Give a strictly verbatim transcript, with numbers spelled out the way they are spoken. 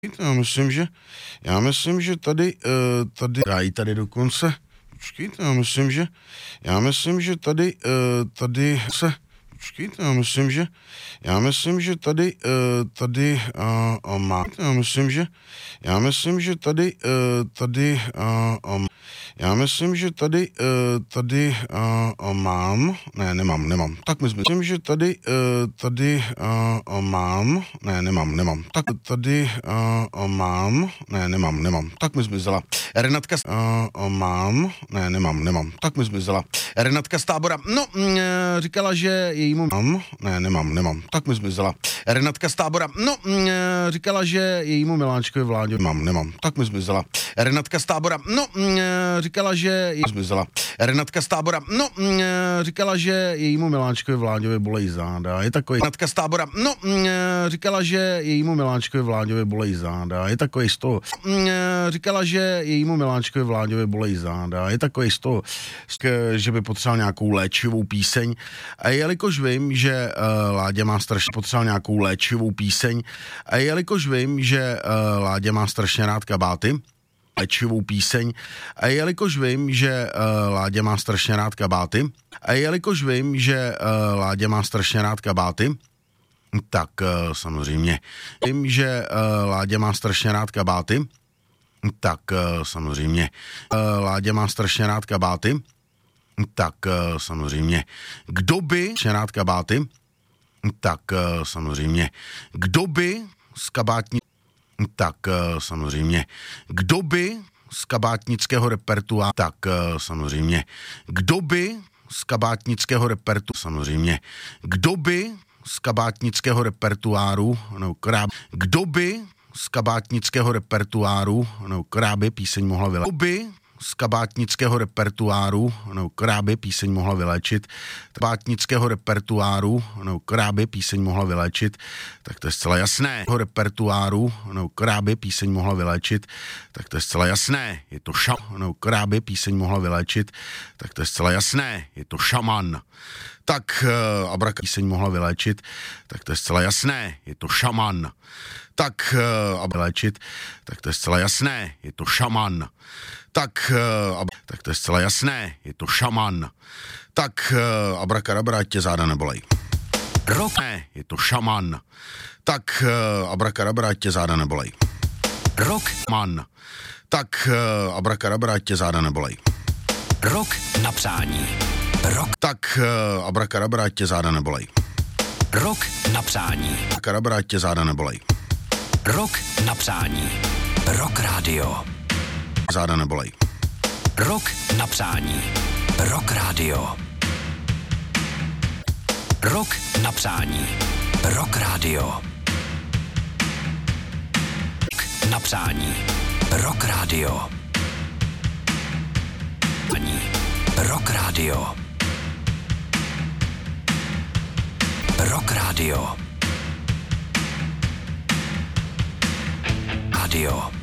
Já myslím, že, já myslím, že tady, uh, tady, já tady dokonce, počkejte, já myslím, že, já myslím, že tady, uh, tady se, počkejte, já myslím, že, já myslím, že tady, uh, tady, uh, uh, má, já myslím, že, já myslím, že tady, uh, tady, uh, um, já myslím, že tady, uh, tady, uh, uh, mám, ne, nemám, nemám, tak myslím, že tady, uh, tady, uh, uh, mám, ne, nemám, nemám, tak tady, uh, uh, mám, ne, nemám, nemám, tak mi zmizela. Renatka, uh, uh, mám, ne, nemám, nemám, tak mi zmizela. Renatka z Tábora, no, uh, říkala, že jejímu mám, ne, nemám, nemám, tak mi zmizela. Renatka z Tábora, no, uh, říkala, že jejímu miláčkovi vládě, mám, nemám, tak mi zmizela. Renatka z Tábora, no, uh, říkala, že jí zmizela. Renatka z Tábora, no, uh, říkala, že jejímu miláčkovi Vláďovi bolejí záda, je takový. Renatka z Tábora, no, uh, říkala, že jejímu miláčkovi Vláďovi bolejí záda, je takový z toho. Uh, říkala, že jejímu miláčkovi Vláďovi bolejí záda, je takový z toho, že by potřeboval nějakou léčivou píseň. A jelikož vím, že uh, Láďa má strašně potřeboval nějakou léčivou píseň, a jelikož vím, že uh, Láďa má strašně rád kabáty, léčivou píseň, a jelikož vím, že uh, Láďa má strašně rád kabáty, a jelikož vím, že uh, Láďa má strašně rád kabáty, tak uh, samozřejmě vím, že uh, Láďa má strašně rád kabáty, tak uh, samozřejmě uh, Láďa má strašně rád kabáty, tak uh, samozřejmě kdo by strašně rád kabáty, tak uh, samozřejmě kdo by z kabátní tak uh, samozřejmě kdo by z kabátnického repertoáru, tak uh, samozřejmě kdo by z kabátnického repertoáru, samozřejmě kdo by z kabátnického repertoáru, no kráb, kdo by z kabátnického repertoáru, no kráby píseň mohla vylečit, kdo by z kabátnického repertoáru, no kráby píseň mohla vylečit, kabátnického repertoáru, no kráby píseň mohla vylečit, tak to je zcela jasné. Repertoáru, no kráby píseň mohla vylečit, tak to je zcela jasné. Je to šam, no kráby píseň mohla vylečit, tak to je zcela jasné. Je to šaman. Tak uh, abraka píseň mohla vylečit, tak to je zcela jasné. Je to šaman. Tak uh, a vylečit, tak to je zcela jasné. Je to šaman. Tak, uh, tak to je zcela jasné, je to šaman. Tak uh, abrakadabra, ať tě záda nebolej. Rok, ne, je to šaman. Tak uh, abrakadabra, ať tě záda nebolej. Rok, man. Tak uh, abrakadabra, ať tě záda nebolej. Rok na přání. Rok. Tak uh, abrakadabra, ať tě záda nebolej. Rok na přání. Abrakadabra, ať tě záda nebolej. Rok na přání. Rock Radio. Záda nebolej. Rok na přání. Rock Radio. Rok na přání. Rock Radio. Rok na přání. Rock Radio. Rock Radio. Rock Radio. Radio.